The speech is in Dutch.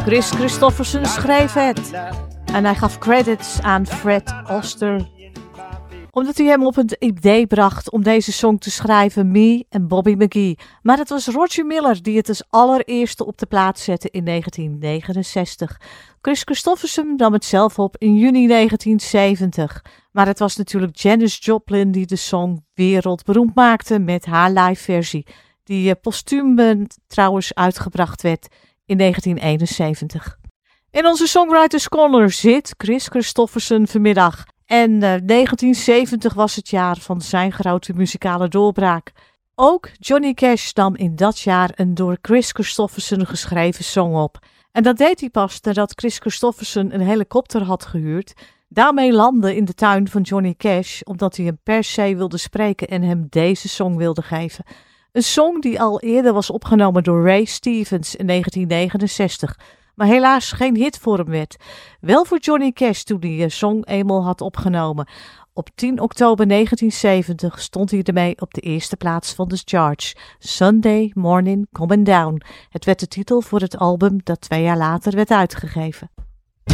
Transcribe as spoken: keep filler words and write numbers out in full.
Kris Kristofferson schreef het. En hij gaf credits aan Fred Oster. Omdat hij hem op het idee bracht om deze song te schrijven, Me en Bobby McGee. Maar het was Roger Miller die het als allereerste op de plaat zette in negentien negenenzestig. Kris Kristofferson nam het zelf op in juni negentien zeventig. Maar het was natuurlijk Janis Joplin die de song wereldberoemd maakte met haar live versie. Die postuum trouwens uitgebracht werd in negentien eenenzeventig. In onze Songwriters Corner zit Kris Kristofferson vanmiddag. En uh, negentien zeventig was het jaar van zijn grote muzikale doorbraak. Ook Johnny Cash nam in dat jaar een door Kris Kristofferson geschreven song op. En dat deed hij pas nadat Kris Kristofferson een helikopter had gehuurd. Daarmee landde in de tuin van Johnny Cash, omdat hij hem per se wilde spreken en hem deze song wilde geven. Een song die al eerder was opgenomen door Ray Stevens in negentien negenenzestig. Maar helaas geen hit voor hem werd. Wel voor Johnny Cash toen hij de song eenmaal had opgenomen. Op tien oktober negentien zeventig stond hij ermee op de eerste plaats van de charts. Sunday Morning Coming Down. Het werd de titel voor het album dat twee jaar later werd uitgegeven.